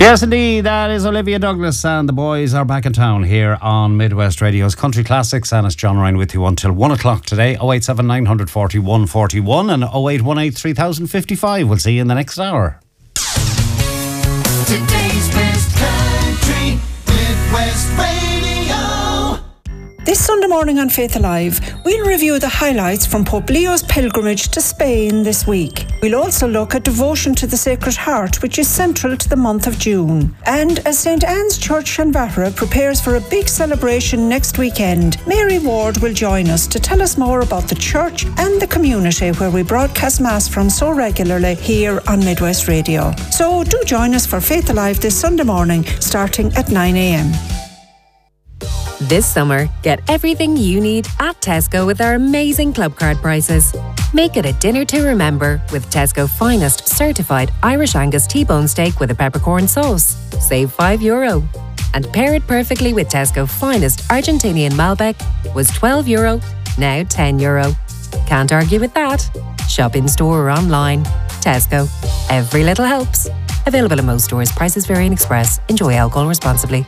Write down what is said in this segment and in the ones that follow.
Yes, indeed, that is Olivia Douglas, and the boys are back in town here on Midwest Radio's Country Classics, and it's John Ryan with you until 1 o'clock today. 087 940 141 and 0818 3055. We'll see you in the next hour. Today's best country, Midwest Radio. This Sunday morning on Faith Alive, we'll review the highlights from Pope Leo's pilgrimage to Spain this week. We'll also look at devotion to the Sacred Heart, which is central to the month of June. And as St. Anne's Church Shanbahara prepares for a big celebration next weekend, Mary Ward will join us to tell us more about the church and the community where we broadcast Mass from so regularly here on Midwest Radio. So do join us for Faith Alive this Sunday morning, starting at 9 a.m. This summer, get everything you need at Tesco with our amazing club card prices. Make it a dinner to remember with Tesco Finest certified Irish Angus T-bone steak with a peppercorn sauce. Save €5. And pair it perfectly with Tesco Finest Argentinian Malbec was €12, now €10. Can't argue with that. Shop in store or online. Tesco. Every little helps. Available in most stores. Prices vary in Express. Enjoy alcohol responsibly.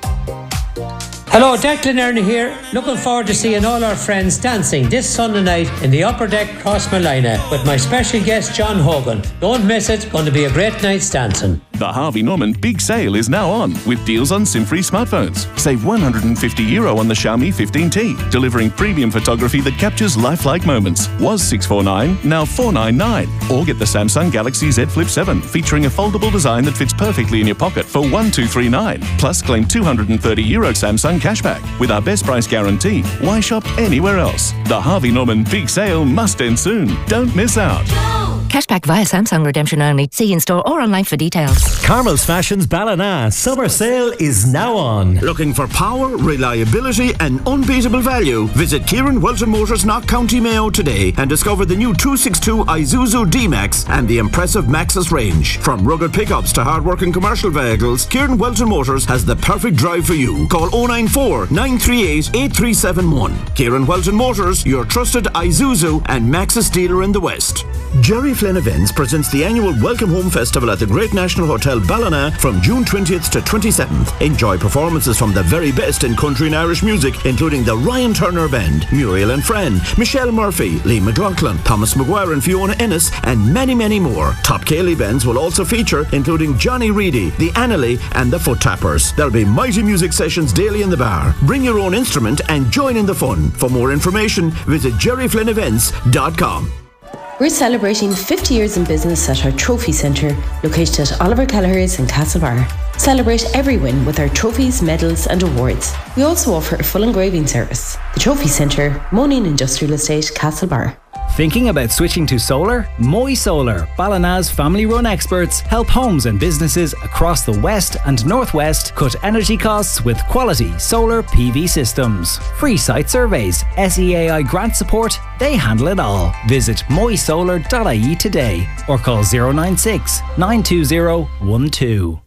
Hello, Declan Ernie here. Looking forward to seeing all our friends dancing this Sunday night in the Upper Deck Crossmolina with my special guest John Hogan. Don't miss it, going to be a great night's dancing. The Harvey Norman Big Sale is now on with deals on SIM-free smartphones. Save €150 on the Xiaomi 15T, delivering premium photography that captures lifelike moments. Was $649, now $499. Or get the Samsung Galaxy Z Flip 7 featuring a foldable design that fits perfectly in your pocket for $1,239. Plus claim €230 Samsung cashback with our best price guarantee. Why shop anywhere else? The Harvey Norman Big Sale must end soon. Don't miss out. Cashback via Samsung redemption only. See in store or online for details. Carmel's Fashions Ballina summer sale is now on. Looking for power, reliability and unbeatable value? Visit Kieran Welton Motors, Knock County Mayo today and discover the new 262 Isuzu D-Max and the impressive Maxus range. From rugged pickups to hard-working commercial vehicles, Kieran Welton Motors has the perfect drive for you. Call 094 938 8371. Kieran Welton Motors, your trusted Isuzu and Maxus dealer in the West. Jerry Flynn Events presents the annual Welcome Home Festival at the Great National Hotel Ballina from June 20th to 27th. Enjoy performances from the very best in country and Irish music, including the Ryan Turner Band, Muriel and Fran, Michelle Murphy, Lee McLaughlin, Thomas Maguire and Fiona Ennis, and many, many more. Top Cayley bands will also feature, including Johnny Reedy, the Annalee and the Foot Tappers. There'll be mighty music sessions daily in the bar. Bring your own instrument and join in the fun. For more information, visit jerryflynnevents.com. We're celebrating 50 years in business at our Trophy Centre, located at Oliver Kelleher's in Castlebar. Celebrate every win with our trophies, medals and awards. We also offer a full engraving service. The Trophy Centre, Monin Industrial Estate, Castlebar. Thinking about switching to solar? Moy Solar, Ballina's family-run experts, help homes and businesses across the west and northwest cut energy costs with quality solar PV systems. Free site surveys, SEAI grant support, they handle it all. Visit moysolar.ie today or call 096 920 12.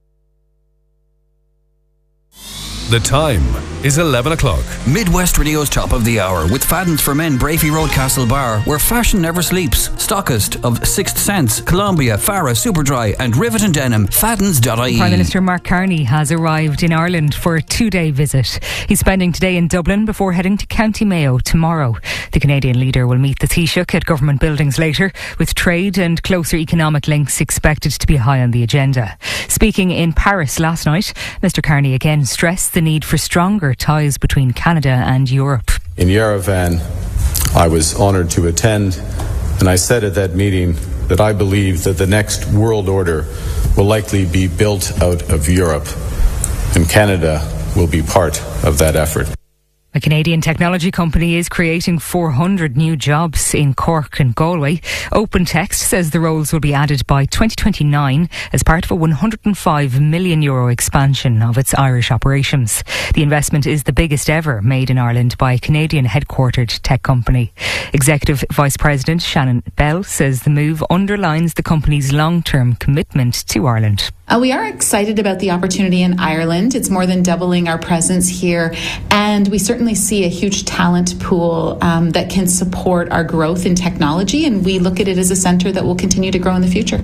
The time is 11 o'clock. Midwest Radio's Top of the Hour with Fadden's for Men, Brafey Road, Castlebar, where fashion never sleeps. Stockist of Sixth Sense, Columbia, Farah, Superdry and Rivet and Denim. Faddens.ie. Prime Minister Mark Carney has arrived in Ireland for a 2-day visit. He's spending today in Dublin before heading to County Mayo tomorrow. The Canadian leader will meet the Taoiseach at government buildings later, with trade and closer economic links expected to be high on the agenda. Speaking in Paris last night, Mr Carney again stressed the need for stronger ties between Canada and Europe. In Yerevan, I was honoured to attend, and I said at that meeting that I believe that the next world order will likely be built out of Europe, and Canada will be part of that effort. A Canadian technology company is creating 400 new jobs in Cork and Galway. OpenText says the roles will be added by 2029 as part of a €105 million expansion of its Irish operations. The investment is the biggest ever made in Ireland by a Canadian headquartered tech company. Executive Vice President Shannon Bell says the move underlines the company's long-term commitment to Ireland. We are excited about the opportunity in Ireland. It's more than doubling our presence here, and we certainly see a huge talent pool that can support our growth in technology, and we look at it as a centre that will continue to grow in the future.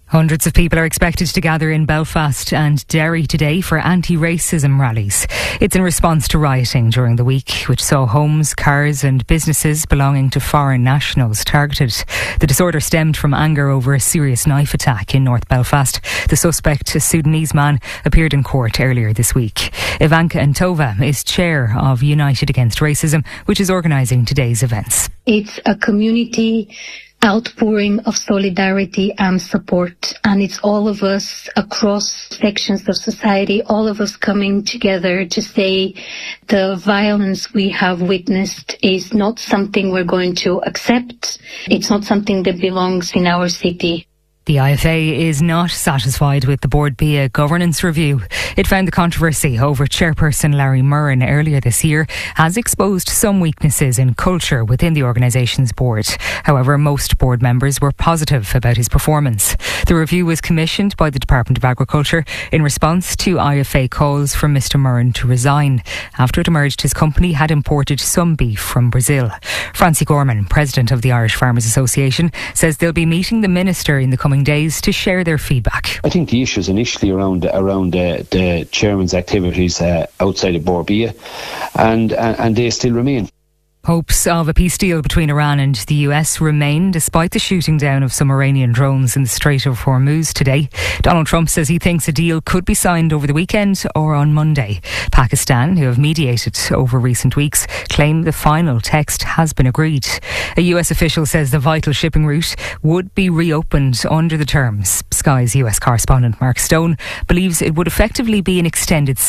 Hundreds of people are expected to gather in Belfast and Derry today for anti-racism rallies. It's in response to rioting during the week, which saw homes, cars and businesses belonging to foreign nationals targeted. The disorder stemmed from anger over a serious knife attack in North Belfast. The suspect, a Sudanese man, appeared in court earlier this week. Ivanka Antova is chair of United Against Racism, which is organising today's events. It's a community outpouring of solidarity and support, and it's all of us across sections of society, all of us coming together to say the violence we have witnessed is not something we're going to accept. It's not something that belongs in our city. The IFA is not satisfied with the Board Bia governance review. It found the controversy over chairperson Larry Murren earlier this year has exposed some weaknesses in culture within the organisation's board. However, most board members were positive about his performance. The review was commissioned by the Department of Agriculture in response to IFA calls for Mr Murren to resign after it emerged his company had imported some beef from Brazil. Francie Gorman, president of the Irish Farmers Association, says they'll be meeting the minister in the coming days to share their feedback. I think the issues initially around the chairman's activities outside of Bord Bia, and they still remain. Hopes of a peace deal between Iran and the US remain despite the shooting down of some Iranian drones in the Strait of Hormuz today. Donald Trump says he thinks a deal could be signed over the weekend or on Monday. Pakistan, who have mediated over recent weeks, claim the final text has been agreed. A US official says the vital shipping route would be reopened under the terms. Sky's US correspondent Mark Stone believes it would effectively be an extended